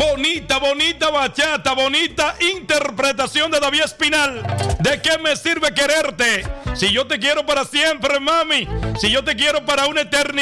Bonita, bonita bachata, bonita interpretación de David Espinal. ¿De qué me sirve quererte? Si yo te quiero para siempre, mami. Si yo te quiero para una eternidad.